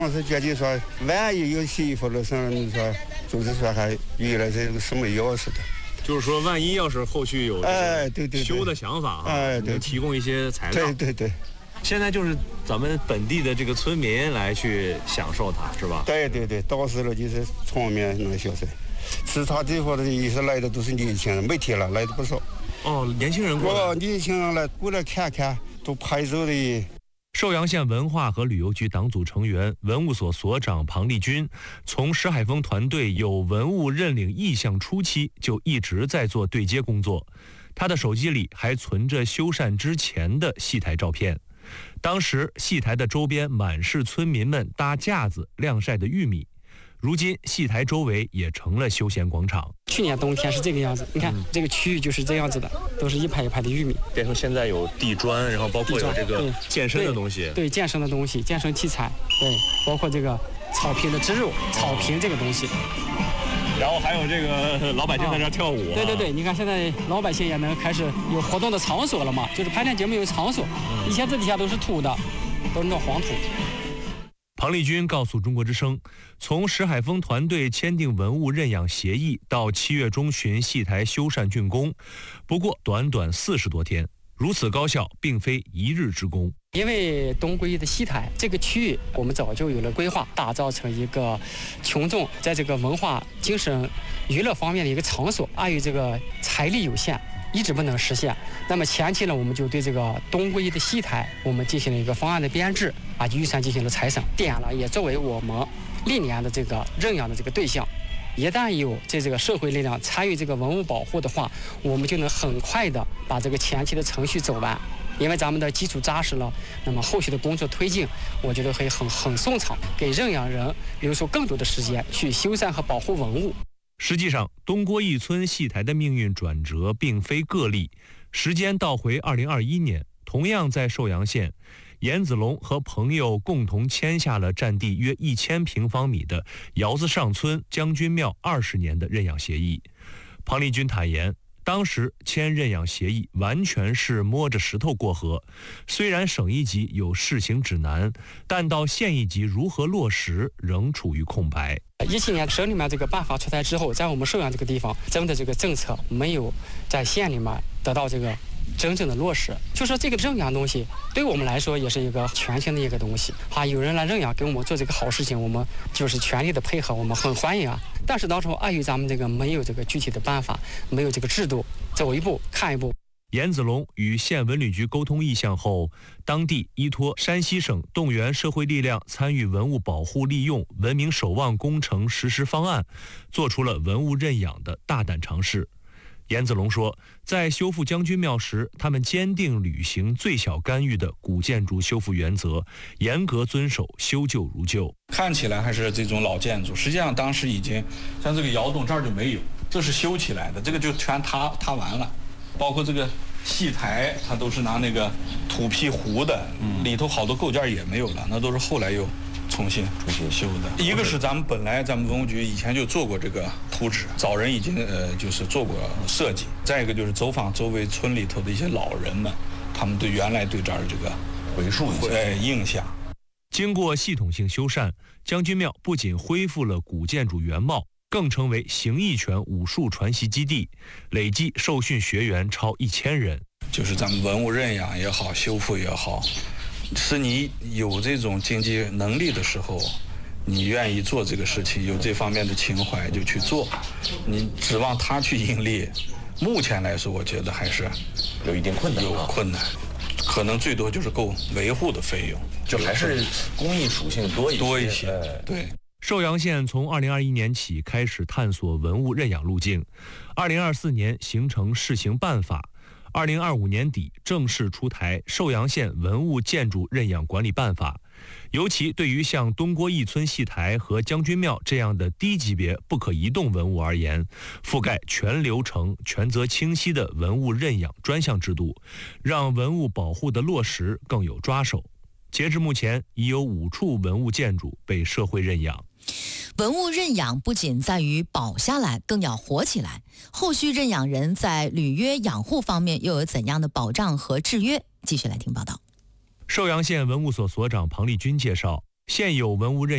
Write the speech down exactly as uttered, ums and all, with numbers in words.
我是觉得说，万一有媳妇的时候，你说就是说还原来这个是没钥匙的。 就是说，万一要是后续有哎对对修的想法啊， 哎对， 提供一些材料。 对对对。 现在就是咱们本地的这个村民来去享受它，是吧？ 对对对，到时候就是场面能销售。其他地方的也是来的都是年轻人，每天了来的不少。 哦，年轻人过来。 哦，年轻人来过来看看，都拍照的。 寿阳县文化和旅游局党组成员、文物所所长庞立军，从石海峰团队有文物认领意向初期就一直在做对接工作。他的手机里还存着修缮之前的戏台照片。当时戏台的周边满是村民们搭架子晾晒的玉米，如今戏台周围也成了休闲广场。 去年冬天是这个样子，你看、嗯、这个区域就是这样子的，都是一排一排的玉米， 变成现在有地砖，然后包括有这个健身的东西， 对, 对健身的东西，健身器材，对，包括这个草坪的植入，草坪这个东西。 然后还有这个老百姓在这跳舞、啊哦、对对对，你看现在老百姓也能开始有活动的场所了嘛，就是排练节目有场所、嗯、以前这底下都是土的，都是那种黄土。 庞立军告诉中国之声，从石海峰团队签订文物认养协议到七月中旬戏台修缮竣工，不过短短四十多天，如此高效并非一日之功。 因为东归的戏台这个区域，我们早就有了规划，打造成一个群众在这个文化、精神、娱乐方面的一个场所。碍于这个财力有限，一直不能实现。那么前期呢，我们就对这个东归的戏台，我们进行了一个方案的编制，把预算进行了裁省，点了也作为我们历年的这个认养的这个对象。一旦有这这个社会力量参与这个文物保护的话，我们就能很快的把这个前期的程序走完。因为咱们的基础扎实了，那么后续的工作推进，我觉得会很很顺畅，给认养人留出更多的时间去修缮和保护文物。 实际上，东郭一村戏台的命运转折并非个例。时间倒回二零二一年，同样在寿阳县，严子龙和朋友共同签下了占地约一千平方米的窑子上村将军庙二十年的认养协议。庞立军坦言，当时签认养协议完全是摸着石头过河，虽然省一级有试行指南，但到县一级如何落实仍处于空白。 一七年省里面这个办法出台之后，在我们寿阳这个地方，真的这个政策没有在县里面得到这个真正的落实。就说这个认养东西对我们来说也是一个全新的一个东西啊，有人来认养给我们做这个好事情，我们就是全力的配合，我们很欢迎啊。但是当初碍于咱们这个没有这个具体的办法，没有这个制度，走一步看一步。 严子龙与县文旅局沟通意向后，当地依托山西省动员社会力量参与文物保护利用文明守望工程实施方案，做出了文物认养的大胆尝试。严子龙说，在修复将军庙时，他们坚定履行最小干预的古建筑修复原则，严格遵守修旧如旧。 看起来还是这种老建筑，实际上当时已经像这个窑洞这儿就没有，这是修起来的，这个就全塌塌完了。包括这个戏台，它都是拿那个土坯糊的，里头好多构件也没有了，那都是后来又重新重新修的。一个是咱们本来咱们文物局以前就做过这个图纸，早人已经呃就是做过设计。再一个就是走访周围村里头的一些老人们，他们对原来对这儿这个回溯一下呃印象。 经过系统性修缮，将军庙不仅恢复了古建筑原貌，更成为形意拳武术传习基地，累计受训学员超一千人。 就是咱们文物认养也好，修复也好，是你有这种经济能力的时候，你愿意做这个事情，有这方面的情怀就去做。你指望他去盈利，目前来说，我觉得还是有一定困难， 有困难，可能最多就是够维护的费用， 就还是公益属性多一些。 多一些，对。 寿阳县从二零二一年起开始探索文物认养路径，二零二四年形成试行办法，二零二五年底正式出台《寿阳县文物建筑认养管理办法》。尤其对于像东郭一村戏台和将军庙这样的低级别不可移动文物而言，覆盖全流程、权责清晰的文物认养专项制度，让文物保护的落实更有抓手。截至目前，已有五处文物建筑被社会认养。 文物认养不仅在于保下来，更要活起来。后续认养人在履约养护方面又有怎样的保障和制约？继续来听报道。 寿阳县文物所所长庞立军介绍，现有文物认